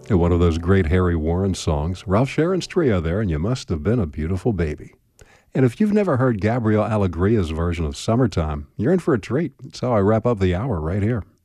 And one of those great Harry Warren songs, Ralph Sharon's trio there, and You Must Have Been a Beautiful Baby. And if you've never heard Gabriel Alegria's version of Summertime, you're in for a treat. That's how I wrap up the hour right here.